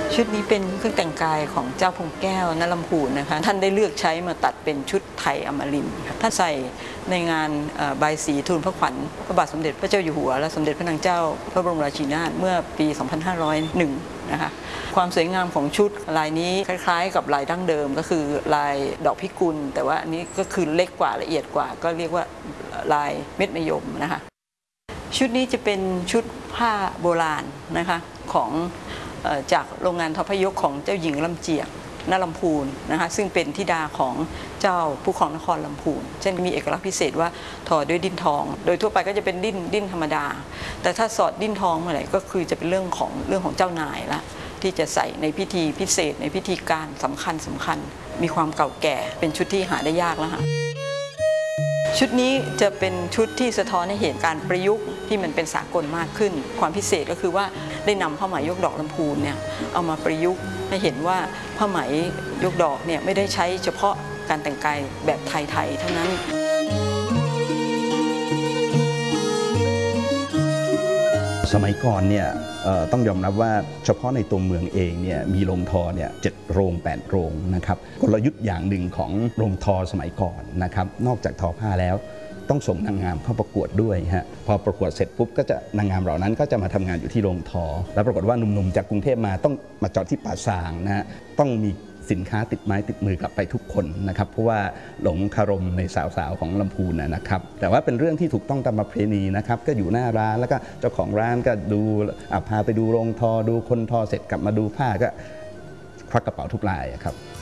ชุดนี้เป็นเครื่องแต่งกายของเจ้าพงแก้วนลำพูนนะคะท่านได้เลือกใช้มาตัดเป็นชุดไทยอมรินทร์ท่านใส่ในงานบายสีทูลพระขวัญพระบาทสมเด็จพระเจ้าอยู่หัวและสมเด็จพระนางเจ้าพระบรมราชินีนาถเมื่อปี 2501 นะคะความสวยงามของชุดลายนี้คล้ายๆกับลายดั้งเดิมก็คือลายดอกพิกุลแต่ว่าอันนี้ก็คือเล็กกว่าละเอียดกว่าก็เรียกว่าลายเม็ดมะยมนะคะชุดนี้จะเป็นชุดผ้าโบราณนะคะของจากโรงงานทอพยกของเจ้าหญิงลำเจียกณลำพูนนะคะซึ่งเป็นธิดาของเจ้าผู้ครองนครลำพูนเช่นมีเอกลักษณ์พิเศษว่าทอด้วยดิ้นทองโดยทั่วไปก็จะเป็นดิ้นธรรมดาแต่ถ้าสอดดิ้นทองเมื่อไหร่ก็คือจะเป็นเรื่องของเจ้านายละที่จะใส่ในพิธีพิเศษในพิธีการสำคัญมีความเก่าแก่เป็นชุดที่หาได้ยากแล้วค่ะชุดนี้จะเป็นชุดที่สะท้อนให้เห็นการประยุกต์ที่มันเป็นสากลมากขึ้นความพิเศษก็คือว่าได้นำผ้าไหมยกดอกลำพูนเนี่ยเอามาประยุกต์ให้เห็นว่าผ้าไหมยกดอกเนี่ยไม่ได้ใช้เฉพาะการแต่งกายแบบไทยๆเท่านั้นสมัยก่อนเนี่ยต้องยอมรับว่าเฉพาะในตัวเมืองเองเนี่ยมีโรงทอเนี่ย7 โรง 8 โรงนะครับกลยุทธ์อย่างหนึ่งของโรงทอสมัยก่อนนะครับนอกจากทอผ้าแล้วต้องส่งนางงามเข้าประกวดด้วยฮะพอประกวดเสร็จปุ๊บก็จะนางงามเหล่านั้นก็จะมาทำงานอยู่ที่โรงทอแล้วปรากฏว่าหนุ่มๆจากกรุงเทพมาต้องมาจอดที่ป่าซางนะฮะต้องมีสินค้าติดไม้ติดมือกลับไปทุกคนนะครับเพราะว่าหลงคารมในสาวๆของลำพูนนะครับแต่ว่าเป็นเรื่องที่ถูกต้องตามประเพณีนะครับก็อยู่หน้าร้านแล้วก็เจ้าของร้านก็ดูพาไปดูโรงทอดูคนทอเสร็จกลับมาดูผ้าก็ควักกระเป๋าทุกรายครับ